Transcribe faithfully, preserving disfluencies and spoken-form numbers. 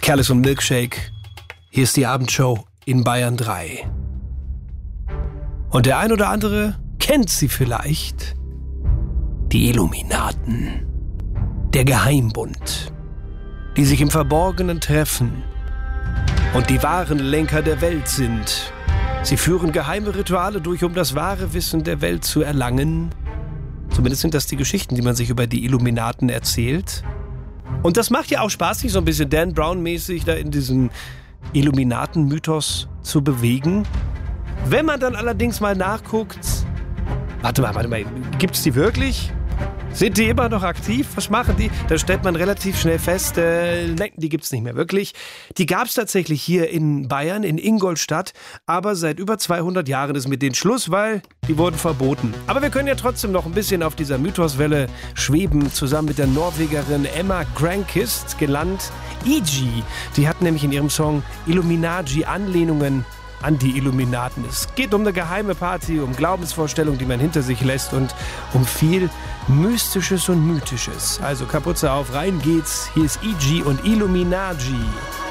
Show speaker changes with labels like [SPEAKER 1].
[SPEAKER 1] Chalice und Milkshake. Hier ist die Abendshow in Bayern drei. Und der ein oder andere kennt sie vielleicht. Die Illuminaten. Der Geheimbund. Die sich im Verborgenen treffen und die wahren Lenker der Welt sind. Sie führen geheime Rituale durch, um das wahre Wissen der Welt zu erlangen. Zumindest sind das die Geschichten, die man sich über die Illuminaten erzählt. Und das macht ja auch Spaß, sich so ein bisschen Dan Brown-mäßig da in diesem Illuminaten-Mythos zu bewegen. Wenn man dann allerdings mal nachguckt, warte mal, warte mal, gibt's die wirklich? Sind die immer noch aktiv? Was machen die? Da stellt man relativ schnell fest, äh, nein, die gibt's nicht mehr wirklich. Die gab's tatsächlich hier in Bayern, in Ingolstadt, aber seit über zweihundert Jahren ist mit denen Schluss, weil die wurden verboten. Aber wir können ja trotzdem noch ein bisschen auf dieser Mythoswelle schweben, zusammen mit der Norwegerin Emma Grankist, genannt E G. Die hat nämlich in ihrem Song Illuminati Anlehnungen an die Illuminaten. Es geht um eine geheime Party, um Glaubensvorstellungen, die man hinter sich lässt und um viel Mystisches und Mythisches. Also Kapuze auf, rein geht's. Hier ist E G und Illuminati.